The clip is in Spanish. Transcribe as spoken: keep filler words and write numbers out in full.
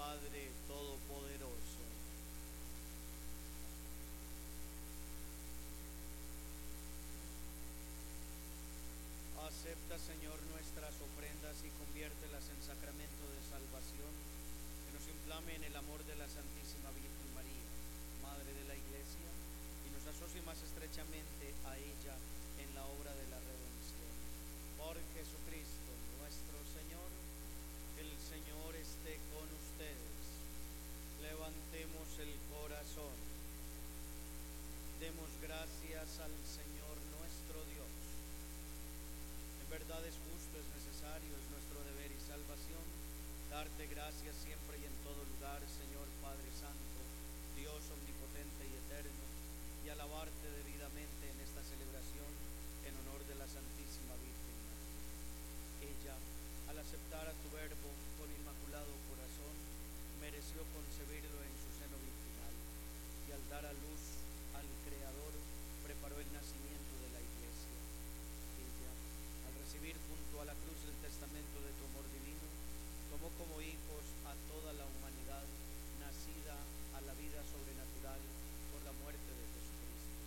Padre Todopoderoso. Acepta, Señor, nuestras ofrendas y conviértelas en sacramento de salvación, que nos inflame en el amor de la Santísima Virgen María, Madre de la Iglesia, y nos asocie más estrechamente a ella en la obra de la redención. Por Jesucristo nuestro Señor. El Señor esté con ustedes. Levantemos el corazón. Demos gracias al Señor nuestro Dios. En verdad es justo, es necesario, es nuestro deber y salvación darte gracias siempre y en todo lugar, Señor Padre Santo, Dios omnipotente y eterno, y alabarte debidamente en esta celebración